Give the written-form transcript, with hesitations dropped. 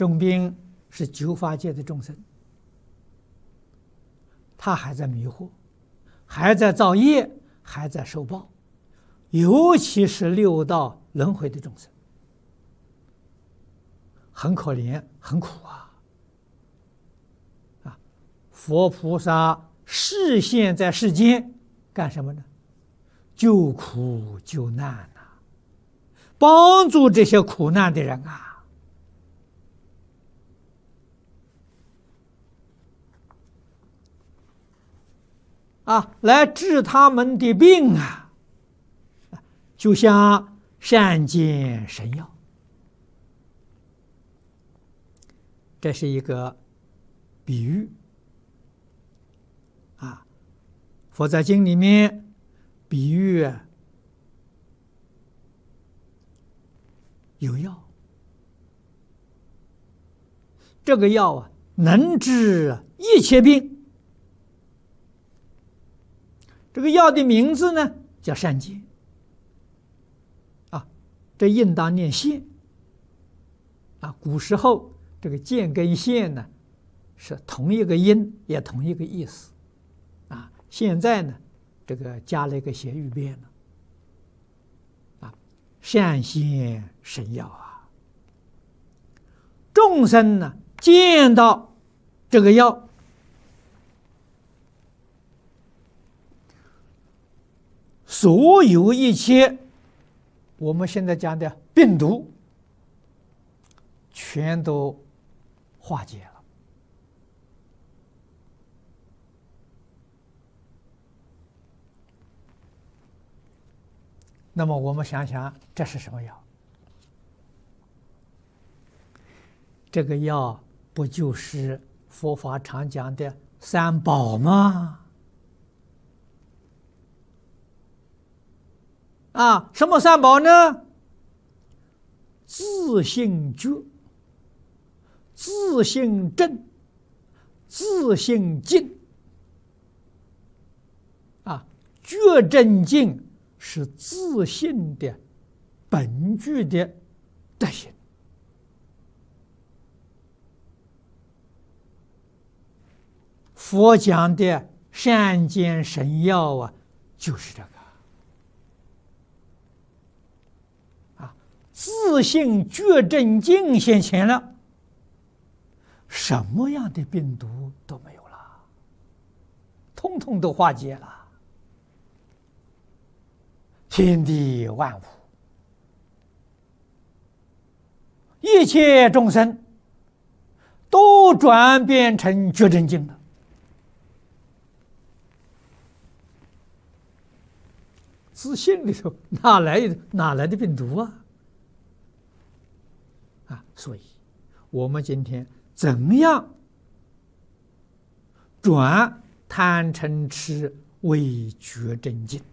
重病是九法界的众生，他还在迷惑，还在造业，还在受报，尤其是六道轮回的众生，很可怜，很苦啊！佛菩萨示现在世间干什么呢？救苦救难呐，帮助这些苦难的人来治他们的病就像善见神药。这是一个比喻佛在经里面比喻有药，这个药能治一切病。这个药的名字呢叫善见这应当念现古时候这个见跟现呢是同一个音，也同一个意思现在呢这个加了一个谐语变了善现神药众生呢见到这个药，所有一切我们现在讲的病毒全都化解了。那么我们想想，这是什么药？这个药不就是佛法常讲的三宝吗？什么三宝呢？自性觉、自性正、自性净觉正净是自性的本具的德行。佛讲的善见神药就是这个自性觉正净现前了，什么样的病毒都没有了，通通都化解了。天地万物，一切众生都转变成觉正净了。自信里头哪来的病毒所以我们今天怎样转贪嗔痴为觉正净？